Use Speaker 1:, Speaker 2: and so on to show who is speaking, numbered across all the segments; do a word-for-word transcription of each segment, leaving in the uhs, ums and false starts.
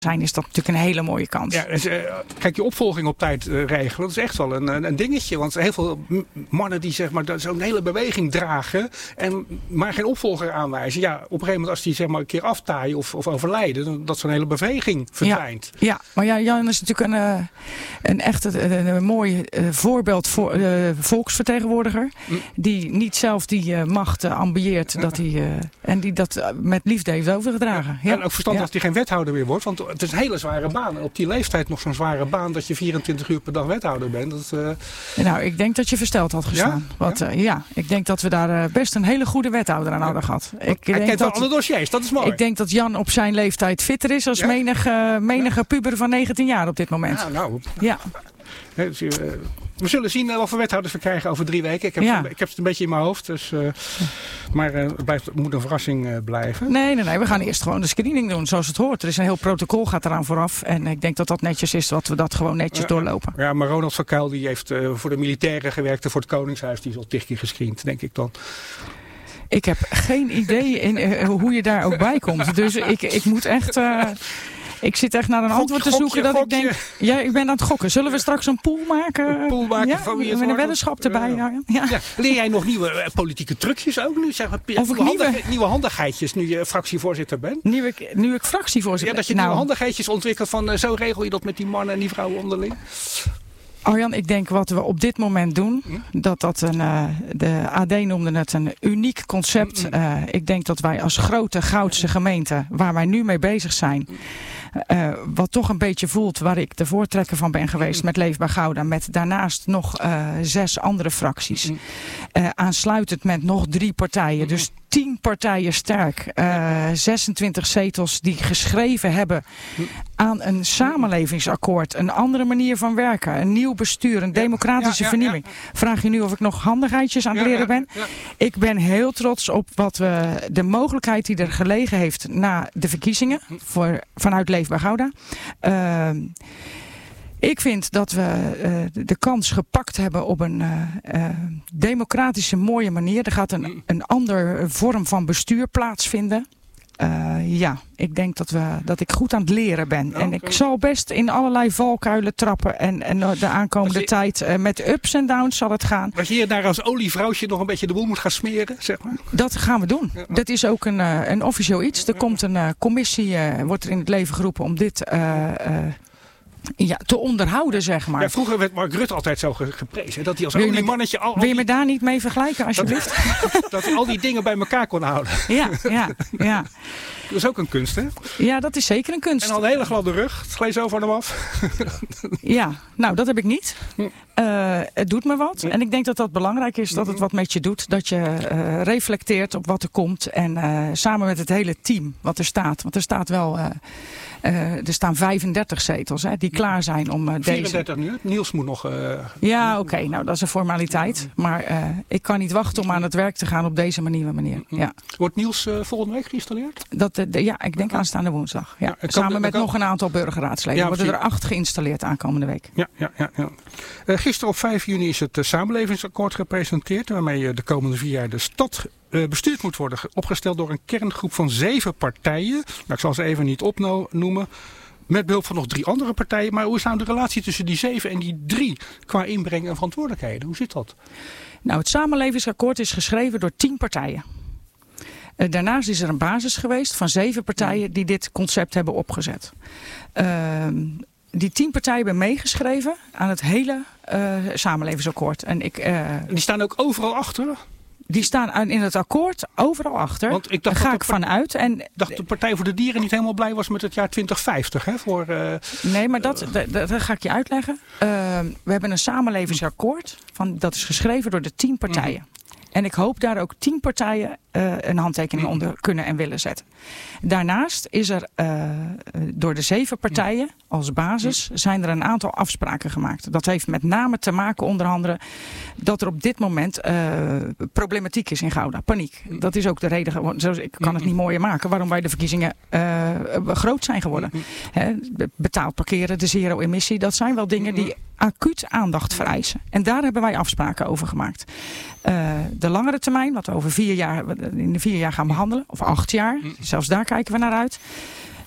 Speaker 1: zijn, is dat natuurlijk een hele mooie kans.
Speaker 2: Ja, dus, uh, kijk, je opvolging op tijd uh, regelen, dat is echt wel een, een, een dingetje. Want heel veel mannen die zeg maar zo'n hele beweging dragen en maar geen opvolger aanwijzen. Ja, op een gegeven moment als die zeg maar een keer aftaaien of, of overlijden, dan dat zo'n hele beweging verdwijnt.
Speaker 1: Ja, ja, maar ja, Jan is natuurlijk een, uh, een echt een, een, een mooi uh, voorbeeld voor uh, volksvertegenwoordiger. Mm. Die niet zelf die uh, macht uh, ambieert ja. dat hij, uh, en die dat uh, met liefde heeft overgedragen. Ja.
Speaker 2: Ja. En ook verstandig ja. dat hij geen wethouder meer wordt, want het is een hele zware baan. En op die leeftijd nog zo'n zware baan dat je vierentwintig uur per dag wethouder bent. Dat, uh...
Speaker 1: Nou, ik denk dat je versteld had gestaan. Ja? Want, uh, ja, ik denk dat we daar uh, best een hele goede wethouder aan ja. hadden gehad. Ik
Speaker 2: Hij
Speaker 1: denk
Speaker 2: kent wel
Speaker 1: dat,
Speaker 2: alle dossiers, dat is mooi.
Speaker 1: Ik denk dat Jan op zijn leeftijd fitter is als ja? menige, menige ja? puber van negentien jaar op dit moment.
Speaker 2: Ja, nou.
Speaker 1: Ja.
Speaker 2: Dus, uh, we zullen zien uh, wat voor wethouders we krijgen over drie weken. Ik heb, ja. ik heb het een beetje in mijn hoofd. Dus, uh, maar uh, het, blijft, het moet een verrassing uh, blijven.
Speaker 1: Nee, nee, nee. We gaan eerst gewoon de screening doen zoals het hoort. Er is een heel protocol gaat eraan vooraf. En ik denk dat dat netjes is, dat we dat gewoon netjes uh, doorlopen.
Speaker 2: Ja, maar Ronald van Kuil die heeft uh, voor de militairen gewerkt en voor het Koningshuis. Die is al tig keer gescreend, denk ik dan.
Speaker 1: Ik heb geen idee in, uh, hoe je daar ook bij komt. Dus ik, ik moet echt... Uh, Ik zit echt naar een
Speaker 2: Gok,
Speaker 1: antwoord te
Speaker 2: gokje,
Speaker 1: zoeken dat
Speaker 2: gokje.
Speaker 1: ik denk... Ja, ik ben aan het gokken. Zullen we straks een pool maken?
Speaker 2: Een pool maken
Speaker 1: ja,
Speaker 2: van wie het
Speaker 1: met een
Speaker 2: wordt?
Speaker 1: weddenschap erbij. Uh, ja. Ja.
Speaker 2: Ja. Leer jij nog nieuwe uh, politieke trucjes ook nu? Zeg maar,
Speaker 1: of
Speaker 2: nieuwe,
Speaker 1: nieuwe...
Speaker 2: handig, nieuwe handigheidjes nu je fractievoorzitter bent?
Speaker 1: Nu ik, nu ik fractievoorzitter ben.
Speaker 2: Ja, dat je
Speaker 1: nou,
Speaker 2: nieuwe handigheidjes ontwikkelt van uh, zo regel je dat met die mannen en die vrouwen onderling?
Speaker 1: Arjan, ik denk wat we op dit moment doen, dat dat een, uh, de A D noemde het een uniek concept. Uh, ik denk dat wij als grote Goudse gemeente, waar wij nu mee bezig zijn, uh, wat toch een beetje voelt waar ik de voortrekker van ben geweest met Leefbaar Gouda, met daarnaast nog uh, zes andere fracties. Uh, aansluitend met nog drie partijen, dus tien partijen sterk, uh, zesentwintig zetels die geschreven hebben aan een samenlevingsakkoord, een andere manier van werken, een nieuw bestuur, een democratische ja, ja, ja, vernieuwing. Ja. Vraag je nu of ik nog handigheidjes aan het ja, leren ben? Ja, ja. Ik ben heel trots op wat we, de mogelijkheid die er gelegen heeft na de verkiezingen voor, vanuit Leefbaar Gouda. Uh, Ik vind dat we uh, de kans gepakt hebben op een uh, uh, democratische mooie manier. Er gaat een, een andere vorm van bestuur plaatsvinden. Uh, ja, ik denk dat, we, dat ik goed aan het leren ben. Okay. En ik zal best in allerlei valkuilen trappen. En, en de aankomende je, tijd uh, met ups en downs zal het gaan.
Speaker 2: Dat je hier daar als olievrouwtje nog een beetje de boel moet gaan smeren, zeg maar?
Speaker 1: Dat gaan we doen. Ja. Dat is ook een, uh, een officieel iets. Er komt een uh, commissie, uh, wordt er in het leven geroepen om dit... Uh, uh, Ja, te onderhouden, zeg maar.
Speaker 2: Ja, vroeger werd Mark Rutte altijd zo geprezen. Dat hij als oliemannetje... Al, al
Speaker 1: wil je me daar niet mee vergelijken, alsjeblieft?
Speaker 2: Dat, dat hij al die dingen bij elkaar kon houden.
Speaker 1: Ja, ja, ja.
Speaker 2: Dat is ook een kunst, hè?
Speaker 1: Ja, dat is zeker een kunst.
Speaker 2: En al een hele gladde rug. Het gleed zo van hem af.
Speaker 1: Ja, nou, dat heb ik niet. Uh, het doet me wat. En ik denk dat dat belangrijk is, dat het wat met je doet. Dat je uh, reflecteert op wat er komt. En uh, samen met het hele team wat er staat. Want er staat wel... Uh, Uh, er staan vijfendertig zetels hè, die klaar zijn om uh, deze...
Speaker 2: vierendertig nu. Niels moet nog... Uh...
Speaker 1: Ja, oké. Okay, nou, dat is een formaliteit. Maar uh, ik kan niet wachten om aan het werk te gaan op deze manier. manier. Ja.
Speaker 2: Wordt Niels uh, volgende week geïnstalleerd?
Speaker 1: Dat, uh, de, ja, ik denk aanstaande woensdag. Ja. Ja, Samen kan, met kan... nog een aantal burgerraadsleden. Ja, worden er acht geïnstalleerd aankomende week.
Speaker 2: Ja, ja, ja, ja. Uh, gisteren op vijf juni is het uh, samenlevingsakkoord gepresenteerd. Waarmee uh, de komende vier jaar de stad... Uh, bestuurd moet worden, opgesteld door een kerngroep van zeven partijen. Nou, ik zal ze even niet opnoemen. Met behulp van nog drie andere partijen. Maar hoe is nou de relatie tussen die zeven en die drie qua inbreng en verantwoordelijkheden? Hoe zit dat?
Speaker 1: Nou, het samenlevingsakkoord is geschreven door tien partijen. Uh, daarnaast is er een basis geweest van zeven partijen die dit concept hebben opgezet. Uh, Die tien partijen hebben meegeschreven aan het hele uh, samenlevingsakkoord. En ik, uh,
Speaker 2: en die staan ook overal achter?
Speaker 1: Die staan in het akkoord overal achter.
Speaker 2: Want ik dacht
Speaker 1: Daar ga
Speaker 2: dat
Speaker 1: ik vanuit. En
Speaker 2: dacht de Partij voor de Dieren niet helemaal blij was met het jaar twintig vijftig. Hè, voor, uh,
Speaker 1: nee, maar dat, uh, dat, dat ga ik je uitleggen. Uh, we hebben een samenlevingsakkoord. Van, dat is geschreven door de tien partijen. Mm-hmm. En ik hoop daar ook tien partijen uh, een handtekening mm-hmm. onder kunnen en willen zetten. Daarnaast is er uh, door de zeven partijen als basis zijn er een aantal afspraken gemaakt. Dat heeft met name te maken onder andere dat er op dit moment uh, problematiek is in Gouda. Paniek. Dat is ook de reden, ik kan het niet mooier maken, waarom wij de verkiezingen uh, groot zijn geworden. He, betaald parkeren, de zero-emissie, dat zijn wel dingen die acuut aandacht vereisen. En daar hebben wij afspraken over gemaakt. Uh, de langere termijn, wat we over vier jaar, in de vier jaar gaan behandelen, of acht jaar, zelfs daar kijken we naar uit.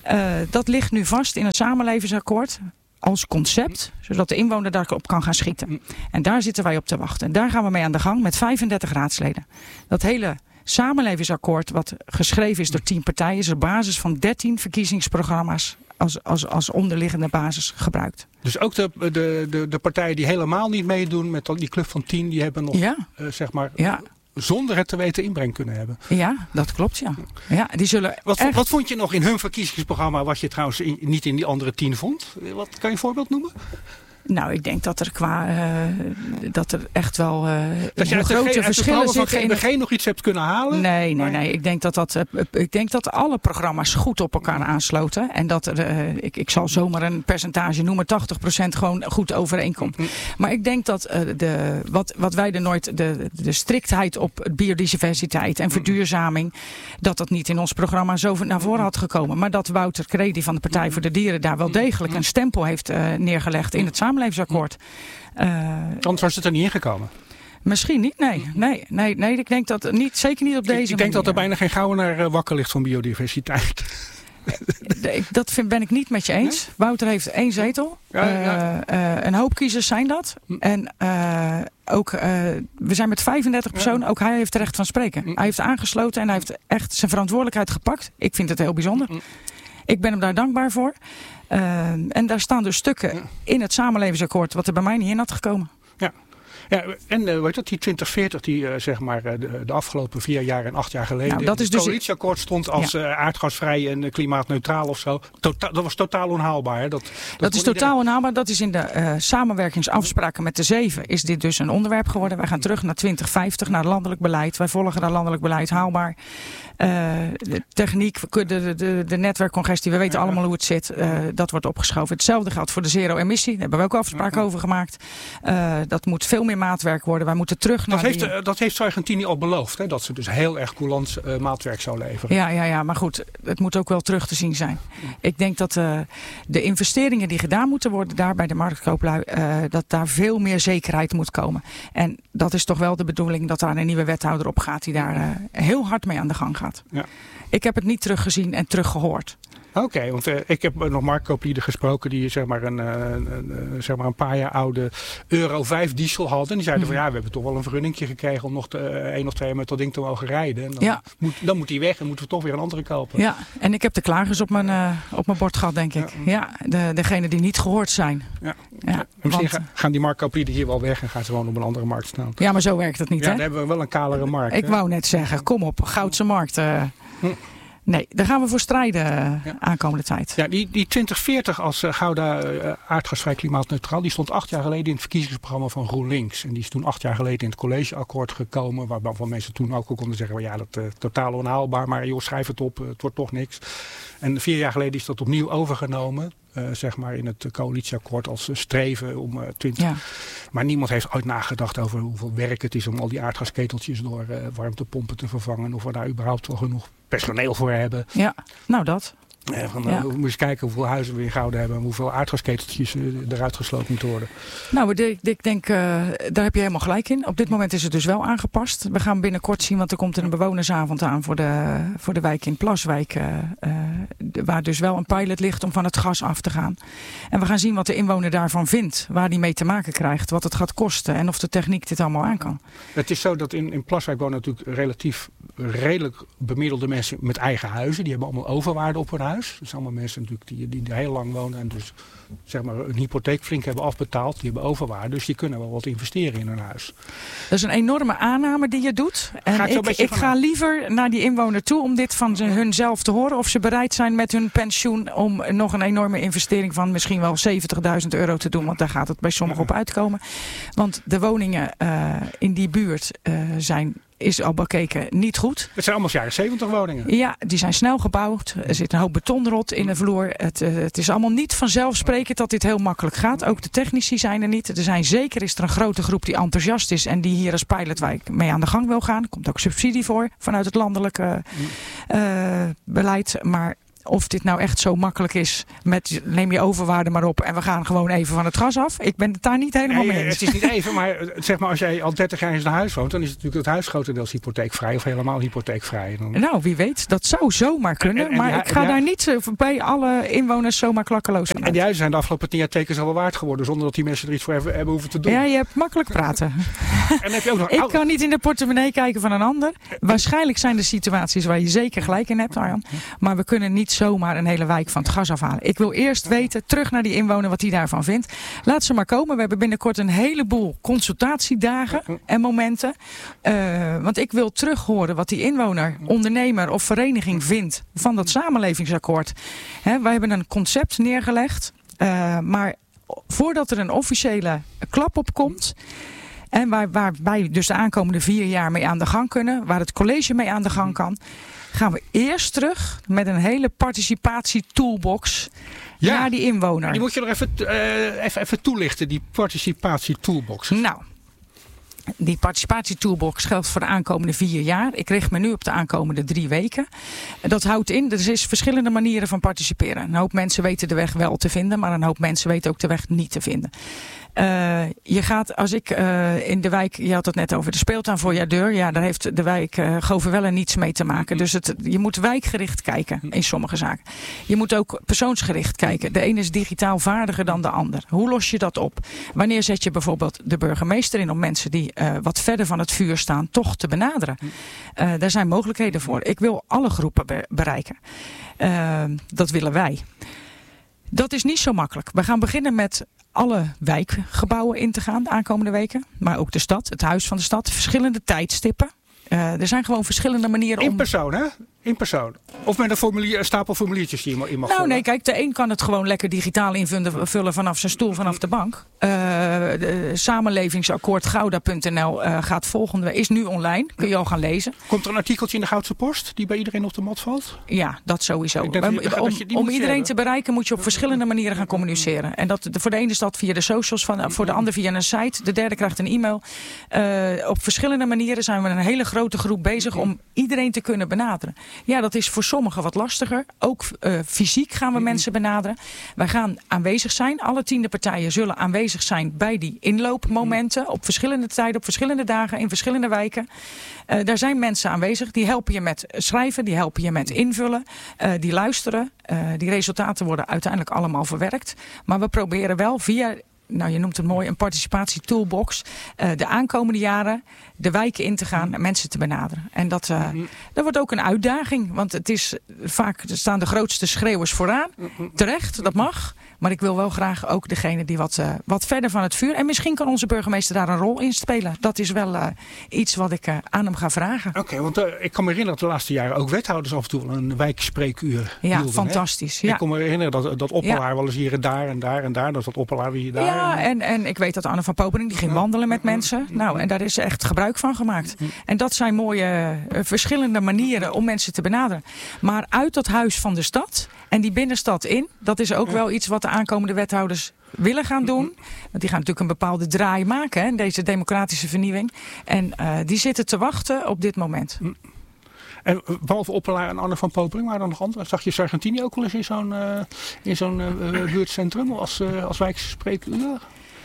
Speaker 1: Uh, dat ligt nu vast in het samenlevingsakkoord als concept, zodat de inwoner daarop kan gaan schieten. En daar zitten wij op te wachten. En daar gaan we mee aan de gang met vijfendertig raadsleden. Dat hele samenlevingsakkoord wat geschreven is door tien partijen is op basis van dertien verkiezingsprogramma's als, als, als onderliggende basis gebruikt.
Speaker 2: Dus ook de, de, de, de partijen die helemaal niet meedoen met die club van tien, die hebben nog,
Speaker 1: ja.
Speaker 2: uh, zeg maar,
Speaker 1: ja.
Speaker 2: zonder het te weten inbreng kunnen hebben.
Speaker 1: Ja, dat klopt, ja. ja die zullen
Speaker 2: wat,
Speaker 1: echt...
Speaker 2: wat vond je nog in hun verkiezingsprogramma wat je trouwens in, niet in die andere tien vond? Wat kan je een voorbeeld noemen?
Speaker 1: Nou, ik denk dat er qua uh, dat er echt wel uh,
Speaker 2: dat je uit
Speaker 1: grote
Speaker 2: de,
Speaker 1: verschillen
Speaker 2: uit de
Speaker 1: zitten.
Speaker 2: Van G N G nog iets hebt kunnen halen?
Speaker 1: Nee, nee, nee. Ik denk dat dat, uh, ik denk dat alle programma's goed op elkaar aansloten. En dat er, uh, ik, ik zal zomaar een percentage noemen, tachtig procent gewoon goed overeenkomt. Mm-hmm. Maar ik denk dat uh, de, wat, wat wij er nooit, de, de striktheid op biodiversiteit en verduurzaming, dat dat niet in ons programma zo naar voren had gekomen. Maar dat Wouter Credi van de Partij voor de Dieren daar wel degelijk een stempel heeft uh, neergelegd in het samenlevingsakkoord. Uh,
Speaker 2: Anders was het er niet ingekomen.
Speaker 1: Misschien niet, nee. nee, nee, nee ik denk dat niet, zeker niet op deze manier.
Speaker 2: Ik denk manier. dat er bijna geen gouwenaar wakker ligt van biodiversiteit.
Speaker 1: Dat vind, ben ik niet met je eens. Nee? Wouter heeft één zetel. Ja, ja. Uh, uh, een hoop kiezers zijn dat. Hm. En uh, ook, uh, we zijn met vijfendertig personen. Ja. Ook hij heeft recht van spreken. Hm. Hij heeft aangesloten en hij heeft echt zijn verantwoordelijkheid gepakt. Ik vind het heel bijzonder. Hm. Ik ben hem daar dankbaar voor. Uh, en daar staan dus stukken ja. in het samenlevingsakkoord wat er bij mij niet in had gekomen.
Speaker 2: Ja. Ja, en uh, weet dat die twintig veertig die uh, zeg maar uh, de, de afgelopen vier jaar en acht jaar geleden nou, dat is het coalitieakkoord stond als ja. uh, aardgasvrij en uh, klimaatneutraal of zo. Tota- dat was totaal onhaalbaar. Hè? Dat, dat,
Speaker 1: dat is totaal iedereen... onhaalbaar. Dat is in de uh, samenwerkingsafspraken met de zeven is dit dus een onderwerp geworden. Wij gaan terug naar twintig vijftig, naar landelijk beleid. Wij volgen dat landelijk beleid haalbaar. Uh, de techniek, de, de, de, de netwerkcongestie, we weten ja. allemaal hoe het zit. Uh, dat wordt opgeschoven. Hetzelfde geldt voor de zero-emissie. Daar hebben we ook afspraken ja. over gemaakt. Uh, dat moet veel meer maatwerk worden. Wij moeten terug naar...
Speaker 2: Dat heeft, die... dat heeft Sargentini al beloofd. Hè? Dat ze dus heel erg coulant uh, maatwerk zou leveren.
Speaker 1: Ja, ja, ja, maar goed. Het moet ook wel terug te zien zijn. Ja. Ik denk dat uh, de investeringen die gedaan moeten worden daar bij de marktkooplui, uh, dat daar veel meer zekerheid moet komen. En dat is toch wel de bedoeling dat daar een nieuwe wethouder op gaat die daar uh, heel hard mee aan de gang gaat. Ja. Ik heb het niet teruggezien en teruggehoord.
Speaker 2: Oké, okay, want uh, ik heb nog marktkooplieden gesproken die zeg maar een, een, een, zeg maar een paar jaar oude Euro vijf diesel hadden. En die zeiden mm-hmm. van ja, we hebben toch wel een vergunningje gekregen om nog te, uh, één of twee jaar met dat ding te mogen rijden. En dan, ja. moet, dan moet die weg en moeten we toch weer een andere kopen.
Speaker 1: Ja, en ik heb de klagers op mijn, uh, op mijn bord gehad, denk ik. Ja, ja de, degene die niet gehoord zijn.
Speaker 2: Ja. Ja, misschien want, gaan die marktkooplieden hier wel weg en gaan ze gewoon op een andere markt staan.
Speaker 1: Ja, maar zo werkt het niet,
Speaker 2: ja,
Speaker 1: hè?
Speaker 2: Dan hebben we wel een kalere markt.
Speaker 1: Ik
Speaker 2: hè?
Speaker 1: wou net zeggen, kom op, Goudse markt. Uh, hm. Nee, daar gaan we voor strijden ja. aankomende tijd.
Speaker 2: Ja, die, die twintig veertig als uh, Gouda uh, aardgasvrij klimaatneutraal, die stond acht jaar geleden in het verkiezingsprogramma van GroenLinks. En die is toen acht jaar geleden in het collegeakkoord gekomen, waarvan mensen toen ook konden zeggen, well, ja, dat is uh, totaal onhaalbaar, maar joh, schrijf het op, uh, het wordt toch niks. En vier jaar geleden is dat opnieuw overgenomen. Uh, zeg maar in het coalitieakkoord als uh, streven om uh, twintig. Ja. Maar niemand heeft ooit nagedacht over hoeveel werk het is om al die aardgasketeltjes door uh, warmtepompen te vervangen. Of we daar überhaupt wel genoeg personeel voor hebben.
Speaker 1: Ja, nou dat.
Speaker 2: Ja, van, ja. uh, we moeten eens kijken hoeveel huizen we in Gouda hebben en hoeveel aardgasketeltjes uh, eruit gesloten moeten worden.
Speaker 1: Nou, ik, ik denk, uh, daar heb je helemaal gelijk in. Op dit moment is het dus wel aangepast. We gaan binnenkort zien, want er komt een bewonersavond aan voor de, voor de wijk in Plaswijk. Uh, uh, waar dus wel een pilot ligt om van het gas af te gaan. En we gaan zien wat de inwoner daarvan vindt. Waar die mee te maken krijgt. Wat het gaat kosten. En of de techniek dit allemaal aan kan.
Speaker 2: Het is zo dat in, in Plaswijk wonen natuurlijk relatief redelijk bemiddelde mensen met eigen huizen. Die hebben allemaal overwaarde op hun huis. Dat zijn allemaal mensen natuurlijk die, die heel lang wonen en dus zeg maar een hypotheek flink hebben afbetaald. Die hebben overwaarde, dus die kunnen wel wat investeren in hun huis.
Speaker 1: Dat is een enorme aanname die je doet. En ik, ik ga liever naar die inwoner toe om dit van hunzelf te horen. Of ze bereid zijn met hun pensioen om nog een enorme investering van misschien wel zeventigduizend euro te doen. Want daar gaat het bij sommigen op uitkomen. Want de woningen uh, in die buurt uh, zijn... is al bekeken niet goed.
Speaker 2: Het zijn allemaal jaren zeventig woningen.
Speaker 1: Ja, die zijn snel gebouwd. Er zit een hoop betonrot in de vloer. Het, uh, het is allemaal niet vanzelfsprekend dat dit heel makkelijk gaat. Ook de technici zijn er niet. Er zijn zeker is er een grote groep die enthousiast is en die hier als pilotwijk mee aan de gang wil gaan. Er komt ook subsidie voor vanuit het landelijke uh, beleid. Maar of dit nou echt zo makkelijk is met neem je overwaarde maar op en we gaan gewoon even van het gas af. Ik ben het daar niet helemaal
Speaker 2: nee,
Speaker 1: mee eens.
Speaker 2: Het is niet even, maar zeg maar als jij al dertig jaar in een huis woont, dan is het natuurlijk het huis grotendeels hypotheekvrij of helemaal hypotheekvrij. Dan...
Speaker 1: Nou, wie weet, dat zou zomaar kunnen, en, en, maar ja, ik ga ja, daar niet bij alle inwoners zomaar klakkeloos van.
Speaker 2: En die huizen zijn de afgelopen tien jaar tekens al wel waard geworden, zonder dat die mensen er iets voor hebben, hebben hoeven te doen.
Speaker 1: Ja, je hebt makkelijk praten.
Speaker 2: En heb je ook nog
Speaker 1: ik kan niet in de portemonnee kijken van een ander. Waarschijnlijk zijn er situaties waar je zeker gelijk in hebt, Arjan. Maar we kunnen niet zomaar een hele wijk van het gas afhalen. Ik wil eerst weten, terug naar die inwoner, wat hij daarvan vindt. Laat ze maar komen. We hebben binnenkort een heleboel consultatiedagen en momenten. Uh, want ik wil terug horen wat die inwoner, ondernemer of vereniging vindt van dat samenlevingsakkoord. He, wij hebben een concept neergelegd. Uh, maar voordat er een officiële klap op komt... En waar, waar wij dus de aankomende vier jaar mee aan de gang kunnen. Waar het college mee aan de gang kan. Gaan we eerst terug met een hele participatie-toolbox ja, naar die inwoner.
Speaker 2: Die moet je nog even, uh, even, even toelichten, die participatie-toolbox.
Speaker 1: Nou, die participatie-toolbox geldt voor de aankomende vier jaar. Ik richt me nu op de aankomende drie weken. Dat houdt in, er is verschillende manieren van participeren. Een hoop mensen weten de weg wel te vinden, maar een hoop mensen weten ook de weg niet te vinden. Uh, je gaat, als ik uh, in de wijk, je had het net over de speeltuin voor je deur. Ja, daar heeft de wijk uh, Goverwelle niets mee te maken. Dus het, je moet wijkgericht kijken in sommige zaken. Je moet ook persoonsgericht kijken. De ene is digitaal vaardiger dan de ander. Hoe los je dat op? Wanneer zet je bijvoorbeeld de burgemeester in om mensen die uh, wat verder van het vuur staan toch te benaderen? Uh, daar zijn mogelijkheden voor. Ik wil alle groepen be- bereiken. Uh, dat willen wij. Dat is niet zo makkelijk. We gaan beginnen met alle wijkgebouwen in te gaan de aankomende weken. Maar ook de stad, het huis van de stad. Verschillende tijdstippen. Uh, er zijn gewoon verschillende manieren om...
Speaker 2: In persoon, hè? In persoon. Of met een, formulier, een stapel formuliertjes die je in mag
Speaker 1: Nou
Speaker 2: vullen.
Speaker 1: nee, kijk, de een kan het gewoon lekker digitaal invullen vullen vanaf zijn stoel, vanaf de bank. Uh, de samenlevingsakkoord gouda punt n l uh, gaat volgende week, is nu online. Kun je al gaan lezen.
Speaker 2: Komt er een artikeltje in de Goudse Post die bij iedereen op de mat valt?
Speaker 1: Ja, dat sowieso.
Speaker 2: Ik denk,
Speaker 1: je, om om iedereen hebben. te bereiken moet je op verschillende manieren gaan communiceren. En dat, voor de ene is dat via de socials, van, voor de ander via een site. De derde krijgt een e-mail. Uh, op verschillende manieren zijn we een hele grote groep bezig om iedereen te kunnen benaderen. Ja, dat is voor sommigen wat lastiger. Ook uh, fysiek gaan we mensen benaderen. Wij gaan aanwezig zijn. Alle tiende partijen zullen aanwezig zijn bij die inloopmomenten. Op verschillende tijden, op verschillende dagen, in verschillende wijken. Uh, daar zijn mensen aanwezig. Die helpen je met schrijven, die helpen je met invullen. Uh, die luisteren. Uh, die resultaten worden uiteindelijk allemaal verwerkt. Maar we proberen wel via... Nou, je noemt het mooi een participatie-toolbox. Uh, de aankomende jaren de wijken in te gaan en mensen te benaderen. En dat, uh, dat wordt ook een uitdaging. Want het is vaak, er staan de grootste schreeuwers vooraan. Terecht, dat mag. Maar ik wil wel graag ook degene die wat, uh, wat verder van het vuur... En misschien kan onze burgemeester daar een rol in spelen. Dat is wel uh, iets wat ik uh, aan hem ga vragen.
Speaker 2: Oké, okay, want uh, ik kan me herinneren dat de laatste jaren ook wethouders af en toe een wijkspreekuur
Speaker 1: Ja,
Speaker 2: hielden,
Speaker 1: fantastisch. Ja.
Speaker 2: Ik kan me herinneren dat, dat Oppelaar ja. wel eens hier en daar en daar en daar. Dat dat Oppelaar weer daar.
Speaker 1: Ja, en, en ik weet dat Anne van Popering die ging wandelen met mensen. Nou, en daar is echt gebruik van gemaakt. En dat zijn mooie uh, verschillende manieren om mensen te benaderen. Maar uit dat huis van de stad en die binnenstad in, dat is ook wel iets wat de aankomende wethouders willen gaan doen. Want die gaan natuurlijk een bepaalde draai maken, hè, in deze democratische vernieuwing. En uh, die zitten te wachten op dit moment.
Speaker 2: En behalve Oppelaar en Anne van Popering, waren er nog andere? Zag je Sargentini ook wel eens in zo'n, uh, in zo'n uh, buurtcentrum als, uh, als wijkspreekuur?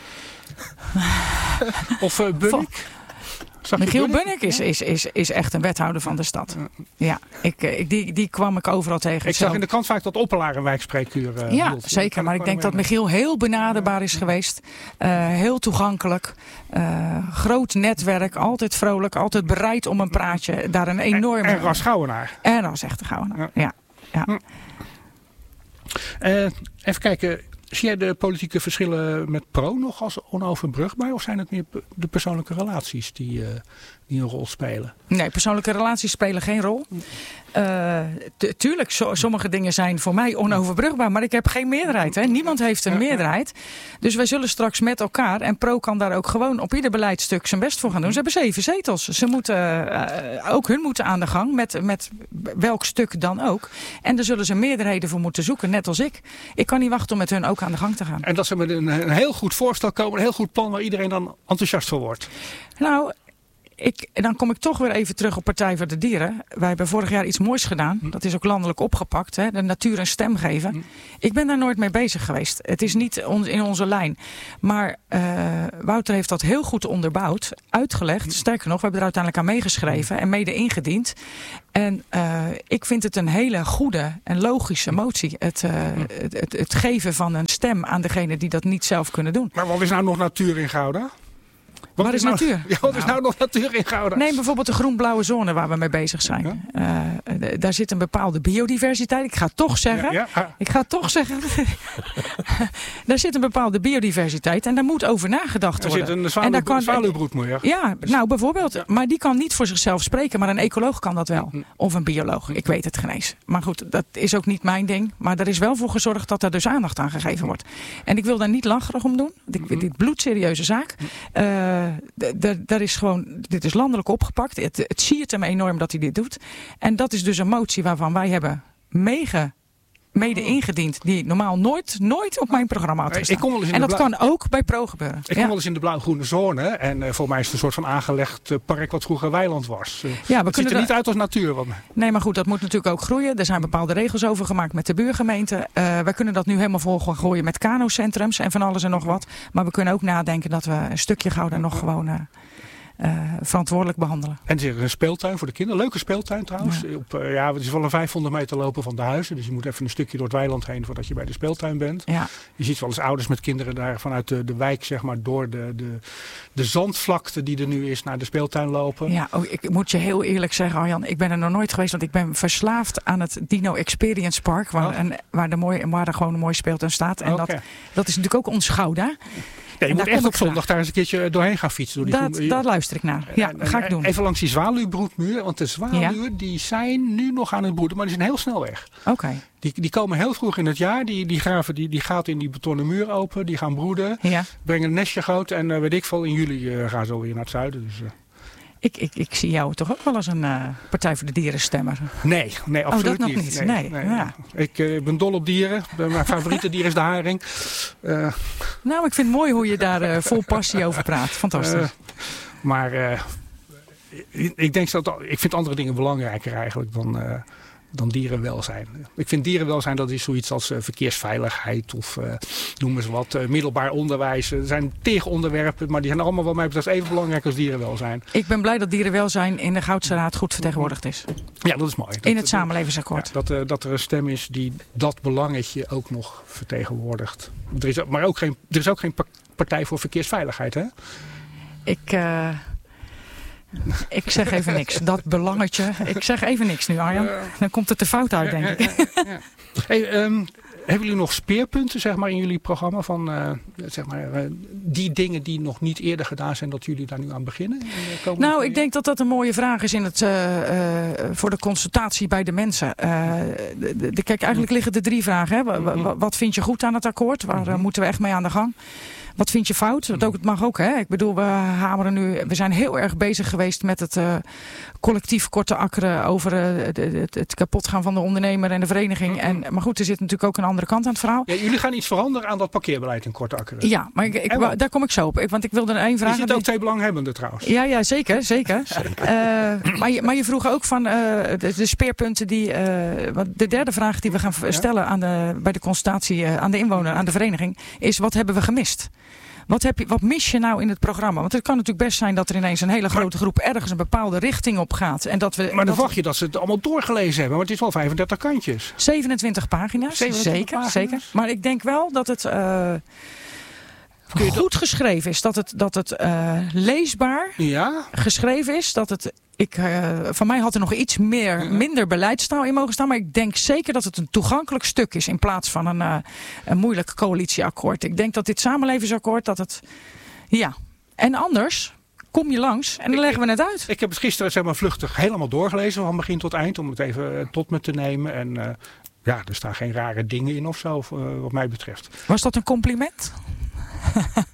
Speaker 2: Of uh, Bunnik?
Speaker 1: Michiel Bunnik is, is, is, is echt een wethouder van de stad. Ja, ik, ik, die, die kwam ik overal tegen.
Speaker 2: Ik zag in de krant vaak dat Oppelaar een wijkspreekuur uh,
Speaker 1: Ja,
Speaker 2: hield.
Speaker 1: zeker. Maar ik denk dat Michiel heel benaderbaar is geweest. Uh, heel toegankelijk. Uh, groot netwerk. Altijd vrolijk. Altijd bereid om een praatje. Daar een enorme...
Speaker 2: En, en Ras Gouwenaar.
Speaker 1: En Ras echte Gouwenaar, ja. ja. ja.
Speaker 2: Uh, even kijken... Zie jij de politieke verschillen met Pro nog als onoverbrugbaar? Of zijn het meer de persoonlijke relaties die, uh, die een rol spelen?
Speaker 1: Nee, persoonlijke relaties spelen geen rol. Uh, t- tuurlijk, so, sommige dingen zijn voor mij onoverbrugbaar. Maar ik heb geen meerderheid. Hè? Niemand heeft een meerderheid. Dus wij zullen straks met elkaar... En Pro kan daar ook gewoon op ieder beleidstuk zijn best voor gaan doen. Ze hebben zeven zetels. Ze moeten, uh, ook hun moeten aan de gang. Met, met welk stuk dan ook. En daar zullen ze meerderheden voor moeten zoeken. Net als ik. Ik kan niet wachten om met hun ook aan de gang te gaan.
Speaker 2: En dat ze met een, een heel goed voorstel komen. Een heel goed plan waar iedereen dan enthousiast voor wordt.
Speaker 1: Nou... ik, dan kom ik toch weer even terug op Partij voor de Dieren. Wij hebben vorig jaar iets moois gedaan. Dat is ook landelijk opgepakt. Hè? De natuur een stem geven. Ik ben daar nooit mee bezig geweest. Het is niet on, in onze lijn. Maar uh, Wouter heeft dat heel goed onderbouwd. Uitgelegd. Sterker nog, we hebben er uiteindelijk aan meegeschreven. En mede ingediend. En uh, ik vind het een hele goede en logische motie. Het, uh, het, het, het geven van een stem aan degene die dat niet zelf kunnen doen.
Speaker 2: Maar wat is nou nog natuur in Gouda? Wat
Speaker 1: Waar is
Speaker 2: nou,
Speaker 1: natuur?
Speaker 2: Ja, wat is nou nog natuur in Gouda?
Speaker 1: Neem bijvoorbeeld de groen-blauwe zone waar we mee bezig zijn. Ja? Uh, d- daar zit een bepaalde biodiversiteit. Ik ga toch zeggen. Ja, ja. Ik ga toch zeggen. Daar zit een bepaalde biodiversiteit en daar moet over nagedacht worden.
Speaker 2: Er zit een zwaluw, kan, zwaluwbroedmoer.
Speaker 1: Ja, nou bijvoorbeeld. Ja. Maar die kan niet voor zichzelf spreken. Maar een ecoloog kan dat wel. Of een bioloog. Ik weet het geen eens. Maar goed, dat is ook niet mijn ding. Maar er is wel voor gezorgd dat er dus aandacht aan gegeven wordt. En ik wil daar niet lacherig om doen. Dit, dit bloedserieuze zaak. Uh, Daar is gewoon, dit is landelijk opgepakt. Het, het siert hem enorm dat hij dit doet. En dat is dus een motie waarvan wij hebben mege, mede ingediend. Die normaal nooit, nooit op mijn programma had gestaan.
Speaker 2: Ik kom wel eens in
Speaker 1: en dat
Speaker 2: blauw...
Speaker 1: kan ook bij Pro gebeuren.
Speaker 2: Ik kom
Speaker 1: ja.
Speaker 2: wel eens in de blauw-groene zone. En uh, voor mij is het een soort van aangelegd uh, park wat vroeger weiland was. Uh, ja, we het ziet er da- niet uit als natuur. Wat...
Speaker 1: Nee, maar goed, dat moet natuurlijk ook groeien. Er zijn bepaalde regels over gemaakt met de buurgemeente. Uh, wij kunnen dat nu helemaal vol gaan gooien met kanocentrums en van alles en nog wat. Maar we kunnen ook nadenken dat we een stukje Gouda nog gewoon... Uh, Uh, verantwoordelijk behandelen.
Speaker 2: En er is een speeltuin voor de kinderen. Leuke speeltuin trouwens. Ja. Op, uh, ja, het is wel een vijfhonderd meter lopen van de huizen. Dus je moet even een stukje door het weiland heen voordat je bij de speeltuin bent. Ja. Je ziet wel eens ouders met kinderen daar vanuit de, de wijk, zeg maar, door de, de, de zandvlakte die er nu is naar de speeltuin lopen.
Speaker 1: Ja, oh, ik moet je heel eerlijk zeggen, Arjan, ik ben er nog nooit geweest, want ik ben verslaafd aan het Dino Experience Park, waar, oh. en, waar, de mooi, waar er gewoon een mooie speeltuin staat. En okay. dat, dat is natuurlijk ook ons Gouda.
Speaker 2: Ja, je moet echt op zondag daar eens een keertje doorheen gaan fietsen. Door die
Speaker 1: dat,
Speaker 2: groen...
Speaker 1: Daar luister ik naar. Ja,
Speaker 2: en,
Speaker 1: ga ik doen.
Speaker 2: Even langs die zwaluwbroedmuur. Want de zwaluwen ja. die zijn nu nog aan het broeden. Maar die zijn heel snel weg.
Speaker 1: Oké. Okay.
Speaker 2: Die, die komen heel vroeg in het jaar. Die, die graven die, die gaat in die betonnen muur open. Die gaan broeden. Ja. Brengen een nestje groot. En uh, weet ik veel, in juli uh, gaan ze alweer naar het zuiden. Dus... Uh...
Speaker 1: Ik, ik, ik zie jou toch ook wel als een uh, Partij voor de Dieren stemmer?
Speaker 2: Nee, nee absoluut
Speaker 1: oh, dat
Speaker 2: niet.
Speaker 1: nog niet. Nee, nee. Ja.
Speaker 2: Ik uh, ben dol op dieren. Mijn favoriete dier is de haring. Uh,
Speaker 1: nou, ik vind het mooi hoe je daar uh, vol passie over praat. Fantastisch. Uh,
Speaker 2: maar uh, ik, denk dat, ik vind andere dingen belangrijker eigenlijk dan... Uh, dan dierenwelzijn. Ik vind dierenwelzijn, dat is zoiets als uh, verkeersveiligheid of uh, noem eens wat, uh, middelbaar onderwijs. Er zijn tegen onderwerpen, maar die zijn allemaal wat mij betreft even belangrijk als dierenwelzijn.
Speaker 1: Ik ben blij dat dierenwelzijn in de Goudse Raad goed vertegenwoordigd is.
Speaker 2: Ja, dat is mooi. Dat,
Speaker 1: in het samenlevingsakkoord.
Speaker 2: Ja, dat, uh, dat er een stem is die dat belangetje ook nog vertegenwoordigt. Er is, maar ook geen, er is ook geen partij voor verkeersveiligheid, hè?
Speaker 1: Ik... Uh... Ik zeg even niks. Dat belangetje. Ik zeg even niks nu, Arjan. Dan komt het te fout uit, denk ik. Ja, ja, ja.
Speaker 2: Hey, um, hebben jullie nog speerpunten, zeg maar, in jullie programma van uh, zeg maar, uh, die dingen die nog niet eerder gedaan zijn, dat jullie daar nu aan beginnen?
Speaker 1: Nou, ik denk dat dat een mooie vraag is in het, uh, uh, voor de consultatie bij de mensen. Uh, de, de, kijk, eigenlijk liggen er drie vragen. Hè. W- w- wat vind je goed aan het akkoord? Waar uh, moeten we echt mee aan de gang? Wat vind je fout? Dat ook, het mag ook, hè? Ik bedoel, we hameren nu. We zijn heel erg bezig geweest met het uh, collectief korte akkeren over uh, het, het, het kapotgaan van de ondernemer en de vereniging. En, maar goed, er zit natuurlijk ook een andere kant aan het verhaal.
Speaker 2: Ja, jullie gaan iets veranderen aan dat parkeerbeleid in korte akkeren.
Speaker 1: Ja, maar ik, ik, daar kom ik zo op. Ik, want ik wilde er één vraag.
Speaker 2: Je zit ook twee belanghebbenden trouwens.
Speaker 1: Ja, ja, zeker, zeker. zeker. Uh, maar, je, maar je vroeg ook van uh, de, de speerpunten die. Uh, de derde vraag die we gaan stellen aan de, bij de consultatie uh, aan de inwoner, aan de vereniging, is: wat hebben we gemist? Wat, heb je, wat mis je nou in het programma? Want het kan natuurlijk best zijn dat er ineens een hele grote groep ergens een bepaalde richting op gaat. En dat we,
Speaker 2: maar dan
Speaker 1: dat
Speaker 2: verwacht je dat ze het allemaal doorgelezen hebben. Maar het is wel vijfendertig kantjes.
Speaker 1: zevenentwintig pagina's,
Speaker 2: zevenentwintig
Speaker 1: zeker,
Speaker 2: pagina's.
Speaker 1: zeker. Maar ik denk wel dat het uh, goed geschreven is. Dat het, dat het uh, leesbaar
Speaker 2: ja?
Speaker 1: geschreven is. Dat het... Ik, uh, van mij had er nog iets meer, minder beleidstaal in mogen staan. Maar ik denk zeker dat het een toegankelijk stuk is. In plaats van een, uh, een moeilijk coalitieakkoord. Ik denk dat dit samenlevingsakkoord, dat het... Ja. En anders kom je langs en dan leggen we het uit.
Speaker 2: Ik heb het gisteren, zeg maar, vluchtig helemaal doorgelezen. Van begin tot eind. Om het even tot me te nemen. En uh, ja, er staan geen rare dingen in of zo. Uh, wat mij betreft.
Speaker 1: Was dat een compliment?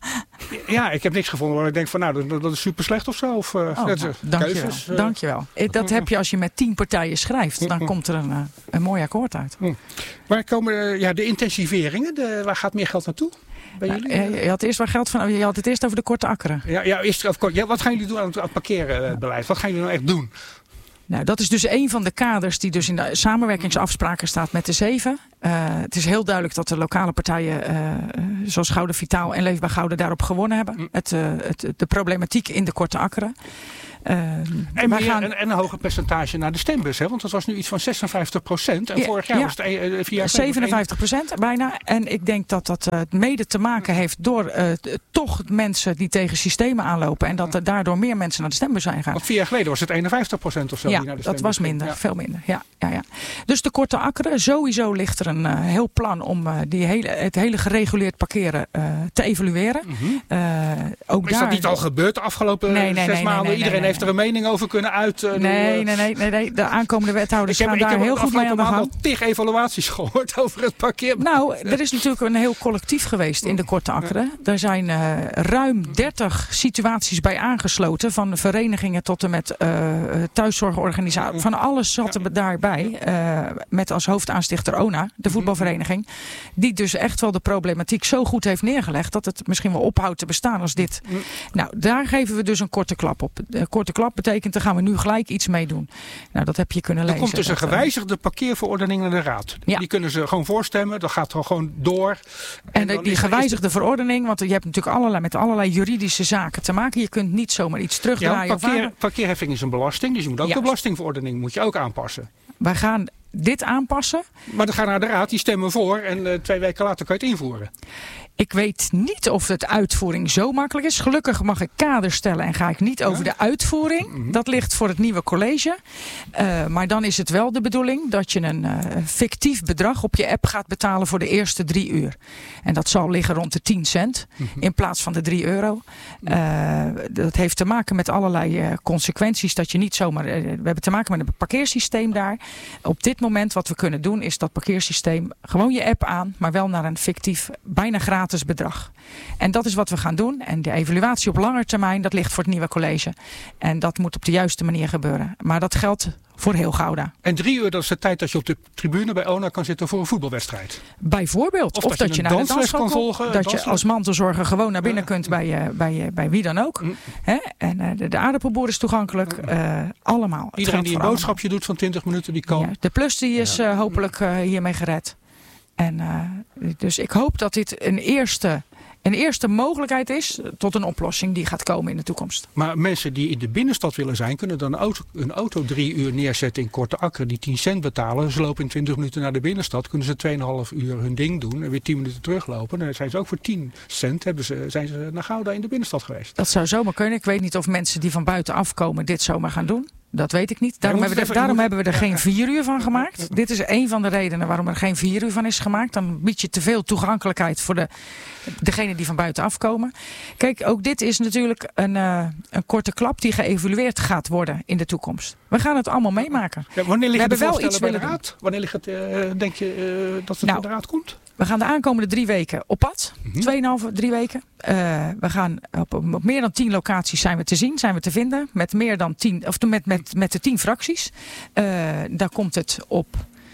Speaker 2: Ja, ik heb niks gevonden waar ik denk van nou, dat, dat is super slecht of zo. Of, uh,
Speaker 1: oh,
Speaker 2: dat,
Speaker 1: nou,
Speaker 2: uh,
Speaker 1: dankjewel.
Speaker 2: keuzes, uh,
Speaker 1: dankjewel. Dat heb je als je met tien partijen schrijft. Dan komt er een, uh, een mooi akkoord uit.
Speaker 2: Uh. Waar komen uh, ja, de intensiveringen? De, waar gaat meer geld naartoe? Bij jullie?
Speaker 1: Uh, je had eerst waar geld van. Je had het eerst over de korte akkeren.
Speaker 2: Ja, ja, eerst, of, ja wat gaan jullie doen aan het, aan het parkeerbeleid? Wat gaan jullie nou echt doen?
Speaker 1: Nou, dat is dus een van de kaders die dus in de samenwerkingsafspraken staat met de zeven. Uh, het is heel duidelijk dat de lokale partijen uh, zoals Gouden Vitaal en Leefbaar Gouden daarop gewonnen hebben. Mm. Het, uh, het, de problematiek in de korte akkeren. Uh,
Speaker 2: en, meer, gaan... en, en een hoger percentage naar de stembus, hè? Want dat was nu iets van zesenvijftig procent. En ja, vorig jaar ja, was het uh, vier jaar
Speaker 1: zevenenvijftig procent bijna. En ik denk dat dat uh, mede te maken heeft door uh, toch mensen die tegen systemen aanlopen. En dat er daardoor meer mensen naar de stembus zijn gegaan.
Speaker 2: Want vier jaar geleden was het eenenvijftig procent of zo.
Speaker 1: Ja,
Speaker 2: die naar de
Speaker 1: dat was minder.
Speaker 2: Ja.
Speaker 1: Veel minder. Ja, ja, ja. Dus de korte akkeren. Sowieso ligt er een uh, heel plan om uh, die hele, het hele gereguleerd parkeren uh, te evalueren.
Speaker 2: Mm-hmm.
Speaker 1: uh, ook
Speaker 2: is
Speaker 1: daar...
Speaker 2: dat niet al gebeurd de afgelopen
Speaker 1: nee, nee,
Speaker 2: zes
Speaker 1: nee,
Speaker 2: maanden?
Speaker 1: Nee, nee,
Speaker 2: Iedereen
Speaker 1: nee, nee.
Speaker 2: heeft er een mening over kunnen uit. Uh,
Speaker 1: nee, nee, nee, nee, nee. De aankomende wethouders
Speaker 2: heb,
Speaker 1: gaan daar heel goed mee aan de gang.
Speaker 2: Ik heb al tig evaluaties gehoord over het parkeer.
Speaker 1: Nou, er is natuurlijk een heel collectief geweest in de korte akkeren. Er zijn uh, ruim dertig situaties bij aangesloten. Van verenigingen tot en met uh, thuiszorgorganisaties. Van alles zat er daarbij. Uh, met als hoofdaanstichter ONA, de voetbalvereniging. Die dus echt wel de problematiek zo goed heeft neergelegd. Dat het misschien wel ophoudt te bestaan als dit. Nou, daar geven we dus een korte klap op. De korte klap betekent, daar gaan we nu gelijk iets mee doen. Nou, dat heb je kunnen lezen.
Speaker 2: Er komt dus een gewijzigde parkeerverordening naar de raad. Ja. Die kunnen ze gewoon voorstemmen. Dat gaat gewoon door.
Speaker 1: En, en die gewijzigde verordening, want je hebt natuurlijk allerlei, met allerlei juridische zaken te maken. Je kunt niet zomaar iets terugdraaien.
Speaker 2: Ja, parkeer, parkeerheffing is een belasting. Dus je moet ook ja. de belastingverordening moet je ook aanpassen.
Speaker 1: Wij gaan dit aanpassen.
Speaker 2: Maar dan gaan naar de raad, die stemmen voor. En uh, twee weken later kan je het invoeren.
Speaker 1: Ik weet niet of de uitvoering zo makkelijk is. Gelukkig mag ik kaders stellen en ga ik niet over ja. de uitvoering. Mm-hmm. Dat ligt voor het nieuwe college. Uh, maar dan is het wel de bedoeling dat je een uh, fictief bedrag op je app gaat betalen voor de eerste drie uur. En dat zal liggen rond de tien cent mm-hmm. in plaats van de drie euro. Uh, dat heeft te maken met allerlei uh, consequenties. Dat je niet zomaar. Uh, we hebben te maken met een parkeersysteem daar. Op dit moment wat we kunnen doen is dat parkeersysteem gewoon je app aan, maar wel naar een fictief, bijna gratis bedrag. En dat is wat we gaan doen. En de evaluatie op lange termijn, dat ligt voor het nieuwe college. En dat moet op de juiste manier gebeuren. Maar dat geldt voor heel Gouda.
Speaker 2: En drie uur, dat is de tijd dat je op de tribune bij ONA kan zitten voor een voetbalwedstrijd?
Speaker 1: Bijvoorbeeld. Of, of dat, dat je, je naar de dansles kan volgen. Dat dansles. Je als mantelzorger gewoon naar binnen kunt bij, uh, bij, uh, bij wie dan ook. Mm. Hè? En uh, de, de aardappelboer is toegankelijk. Uh, allemaal.
Speaker 2: Iedereen die een boodschapje allemaal. doet van twintig minuten, die kan. Ja,
Speaker 1: de plus die is uh, hopelijk uh, hiermee gered. En uh, dus ik hoop dat dit een eerste, een eerste mogelijkheid is tot een oplossing die gaat komen in de toekomst.
Speaker 2: Maar mensen die in de binnenstad willen zijn, kunnen dan een auto, een auto drie uur neerzetten in Korte Akker, die tien cent betalen. Ze lopen in twintig minuten naar de binnenstad, kunnen ze tweeënhalf uur hun ding doen en weer tien minuten teruglopen. Dan zijn ze ook voor tien cent hebben ze, zijn ze naar Gouda in de binnenstad geweest.
Speaker 1: Dat zou zomaar kunnen. Ik weet niet of mensen die van buiten afkomen dit zomaar gaan doen. Dat weet ik niet. Daarom, hebben we, er, daarom even, hebben we er ja, geen vier uur van gemaakt. Ja, ja. Dit is een van de redenen waarom er geen vier uur van is gemaakt. Dan bied je te veel toegankelijkheid voor de, degene die van buiten afkomen. Kijk, ook dit is natuurlijk een, uh, een korte klap die geëvalueerd gaat worden in de toekomst. We gaan het allemaal meemaken.
Speaker 2: Ja, wanneer ligt
Speaker 1: het
Speaker 2: wel iets bij de raad? Doen. Wanneer ligt het, uh, denk je uh, dat het nou, naar de raad komt?
Speaker 1: We gaan de aankomende drie weken op pad. Mm-hmm. Tweeënhalve, drie weken. Uh, we gaan op, op meer dan tien locaties zijn we te zien, zijn we te vinden. Met meer dan tien, of met, met, met de tien fracties. Uh, daar komt het op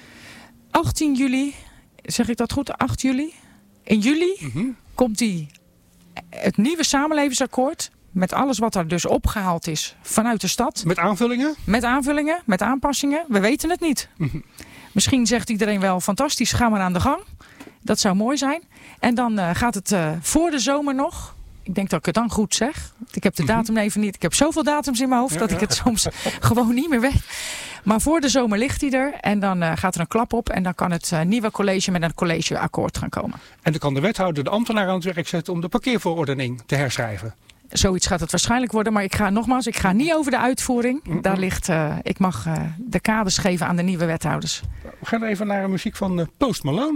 Speaker 1: achttien juli. Zeg ik dat goed? acht juli? In juli mm-hmm. komt die, het nieuwe samenlevingsakkoord. Met alles wat er dus opgehaald is vanuit de stad.
Speaker 2: Met aanvullingen?
Speaker 1: Met aanvullingen, met aanpassingen. We weten het niet. Mm-hmm. Misschien zegt iedereen wel fantastisch, ga maar aan de gang. Dat zou mooi zijn. En dan uh, gaat het uh, voor de zomer nog. Ik denk dat ik het dan goed zeg. Ik heb de datum even niet. Ik heb zoveel datums in mijn hoofd ja, dat ja. ik het soms gewoon niet meer weet. Maar voor de zomer ligt hij er. En dan uh, gaat er een klap op. En dan kan het uh, nieuwe college met een collegeakkoord gaan komen.
Speaker 2: En dan kan de wethouder de ambtenaar aan het werk zetten om de parkeerverordening te herschrijven.
Speaker 1: Zoiets gaat het waarschijnlijk worden. Maar ik ga nogmaals, ik ga niet over de uitvoering. Mm-hmm. Daar ligt, uh, ik mag uh, de kaders geven aan de nieuwe wethouders.
Speaker 2: We gaan even naar een muziek van uh, Post Malone.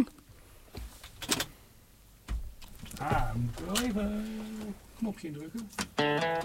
Speaker 2: Ah, we moeten wel even een knopje indrukken.